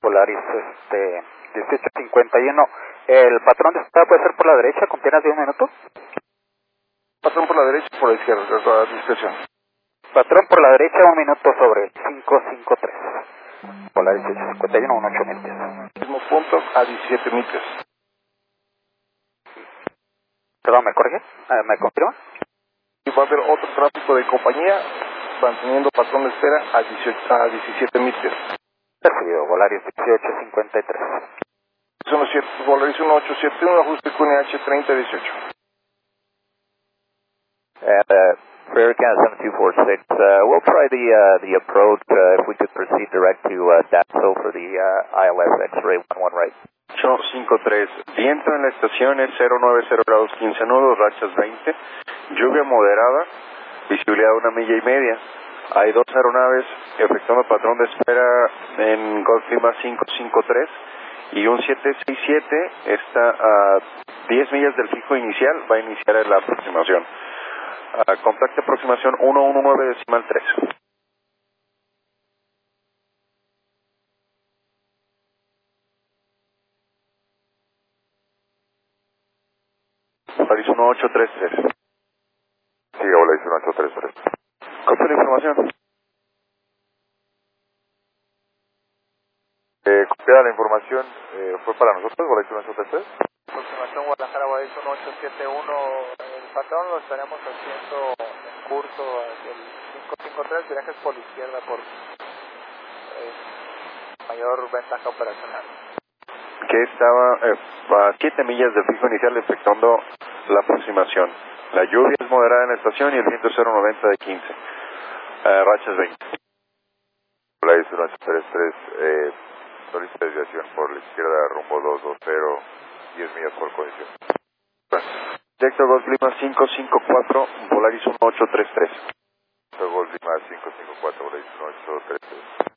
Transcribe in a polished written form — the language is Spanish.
Polaris 1851. El patrón de espera puede ser por la derecha, con piernas de 1 minuto. Patrón por la derecha o por la izquierda, a discreción. Patrón por la derecha, 1 minuto sobre 553. Polaris 1851, 8 millas. Mismo punto a 17 millas. Perdón, ¿me corrige? ¿Me confirma? Y va a haber otro tráfico de compañía manteniendo patrón de espera a 17 millas. Recibido, Polaris 1853. Polaris 1871, ajuste QNH 3018. Prairie Can 7246, we'll try the approach if we could proceed direct to Daxo for the ILS X-ray 11 right. 853, viento en la estación es 090 grados 15 nudos, rachas 20, lluvia moderada, visibilidad 1 milla y media. Hay 2 aeronaves efectuando patrón de espera en Gulf Lima 553 y un 767 está a 10 millas del fijo inicial, va a iniciar la aproximación. Contacte aproximación 119.3. Polaris 1833. Siga, Polaris 1833. Copia la información. Copiada la información, ¿fue para nosotros, Polaris 1833? Aproximación Guadalajara, Polaris 1871. El patrón lo estaremos haciendo en curso hacia el 553, viajes por la izquierda por mayor ventaja operacional. Que estaba a 7 millas del fijo inicial efectuando la aproximación. La lluvia es moderada en la estación y el viento es 090 de 15. Rachas 20. Polaris 1833, solicita desviación por la izquierda, rumbo 220, 10 millas por condición. Directo Gulf Lima 554, Polaris 1833. Gulf Lima 554, Polaris 1833.